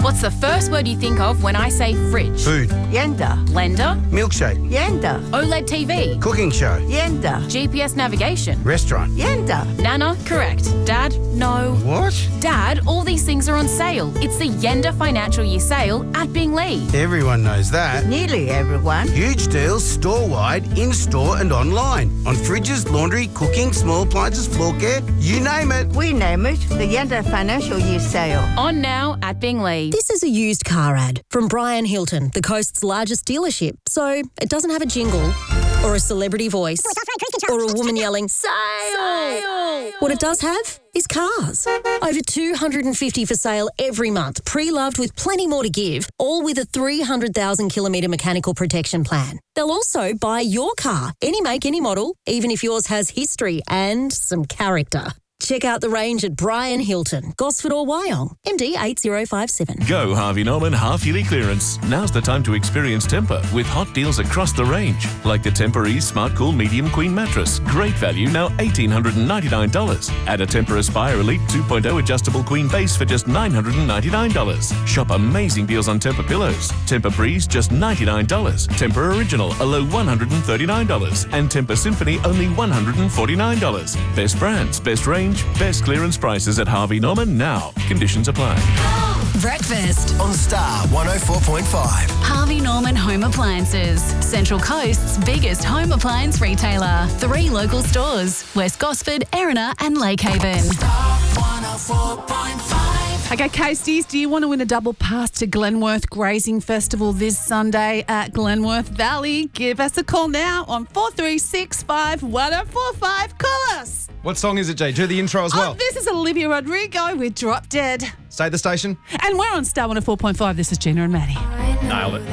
What's the first word you think of when I say fridge? Food. Yenda. Blender? Milkshake. Yenda. OLED TV? Cooking show. Yenda. GPS navigation? Restaurant. Yenda. Nana? Correct. Dad? No. What? Dad, all these things are on sale. It's the Yenda Financial Year Sale at Binglee. Everyone knows that. Nearly everyone. Huge deals store-wide, in-store and online. On fridges, laundry, cooking, small appliances, floor care, you name it. We name it the Yenda Financial Year Sale. On now at Binglee. This is a used car ad from Brian Hilton, the coast's largest dealership. So it doesn't have a jingle or a celebrity voice or a woman yelling, sale! What it does have is cars. Over 250 for sale every month, pre-loved with plenty more to give, all with a 300,000 kilometre mechanical protection plan. They'll also buy your car, any make, any model, even if yours has history and some character. Check out the range at Brian Hilton, Gosford or Wyong, MD 8057. Go Harvey Norman half-yearly clearance. Now's the time to experience Tempur with hot deals across the range. Like the Tempur Ease Smart Cool Medium Queen Mattress. Great value, now $1,899. Add a Tempur Aspire Elite 2.0 Adjustable Queen Base for just $999. Shop amazing deals on Tempur Pillows. Tempur Breeze, just $99. Tempur Original, a low $139. And Tempur Symphony, only $149. Best brands, best range, best clearance prices at Harvey Norman now. Conditions apply. Breakfast On Star 104.5. Harvey Norman Home Appliances, Central Coast's biggest home appliance retailer. 3 local stores, West Gosford, Erina and Lake Haven. Okay, Casties, do you want to win a double pass to Glenworth Grazing Festival this Sunday at Glenworth Valley? Give us a call now on 4365 1045. Call us. What song is it, Jay? Do the intro as well. Oh, this is Olivia Rodrigo with Drop Dead. Say the station. And we're on Star 104.5. This is Gina and Maddie. Nailed it.